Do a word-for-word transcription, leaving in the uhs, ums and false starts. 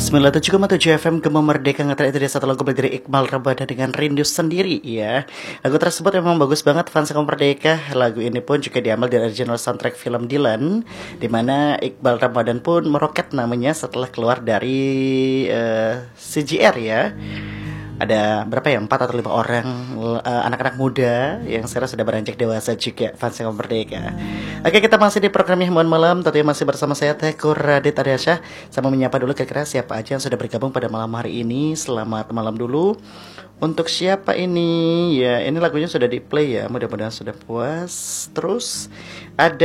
sembilan puluh tujuh koma tujuh F M Gema Merdeka Ngetra itu dia satu lagu dari Iqbal Ramadhan dengan Rindu Sendiri ya. Lagu tersebut memang bagus banget fans Gema Merdeka. Lagu ini pun juga diambil dari original soundtrack film Dylan, dimana Iqbal Ramadhan pun meroket namanya setelah keluar dari uh, C J R ya. Ada berapa ya, empat atau lima orang uh, anak-anak muda yang sekarang sudah beranjak dewasa juga fans Gema Merdeka. Oke, kita masih di program Himbauan Malam. Tentunya masih bersama saya Tekur Radit Aryasya. Sama menyapa dulu kira-kira siapa aja yang sudah bergabung pada malam hari ini. Selamat malam dulu. Untuk siapa ini? Ya, ini lagunya sudah di play ya. Mudah-mudahan sudah puas. Terus ada